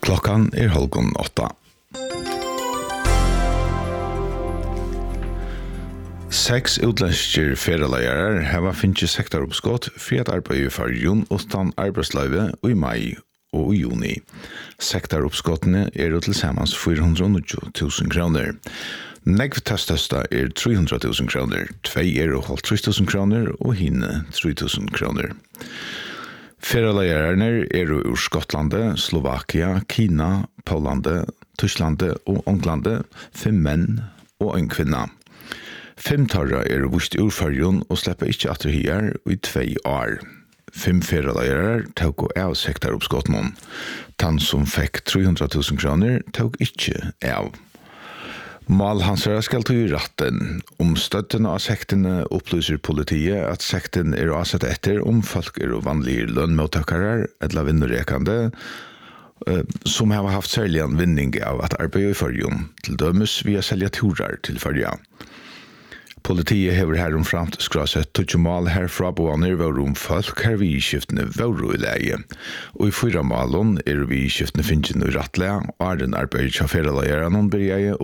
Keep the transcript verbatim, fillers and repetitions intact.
Klockan är halvgång åtta. Sex utländska ferieledare har finnit sektoruppskott för att arbeta för jun utan arbetslöve i maj och i juni. Sektoruppskottene är tillsammans fyrahundranittio tusen kronor. Negv testesta är trehundra tusen kronor, två är halvtrys tusen kronor och hinne tre tusen kronor. Ferielederne är ur Skottland, Slovakia, Kina, Poland, Tyskland och England, fem män och en kvinna. Fem tarra er vust ur Färjön och släpper inte att här i två år. Fem ferieledare tog av sektoruppskotten. Han som fick trehundra tusen kronor tog inte av. Mal hansara skal tog i ratten. Om støtten av sektene opplyser politiet at sekten er avsett etter om folk er vanlige lønnmottakere eller vinnerekande som har haft særlig en vinning av at arbeide i Färjön, til dømes via selja turer til Färjön. Politiet hever herom framt skrasett tutjumal herfra boaner var om folk her vi skiftene var i leie. Og i fyra malen er vi skiftene finnes i rattlega, og er den arbeid til ferieleierne noen bergeie